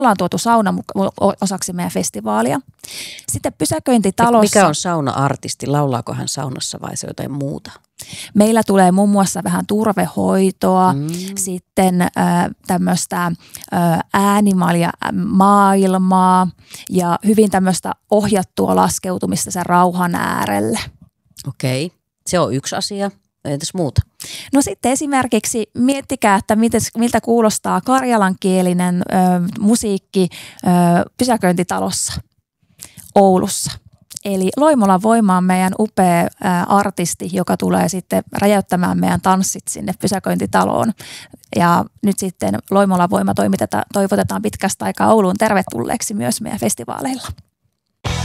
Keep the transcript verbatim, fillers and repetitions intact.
ollaan tuotu sauna osaksi meidän festivaalia. Sitten pysäköintitalossa. Mikä on sauna-artisti? Laulaako hän saunassa vai se jotain muuta? Meillä tulee muun muassa vähän turvehoitoa, mm. sitten äh, tämmöistä äh, äänimalja maailmaa ja hyvin tämmöistä ohjattua laskeutumista sen rauhan äärelle. Okei, se on yksi asia. Entäs muuta? No sitten esimerkiksi miettikää, että miten, miltä kuulostaa karjalankielinen ö, musiikki ö, pysäköintitalossa Oulussa. Eli Loimolan Voima on meidän upea ä, artisti, joka tulee sitten räjäyttämään meidän tanssit sinne pysäköintitaloon. Ja nyt sitten Loimolan Voima toivotetaan pitkästä aikaa Ouluun tervetulleeksi myös meidän festivaaleilla.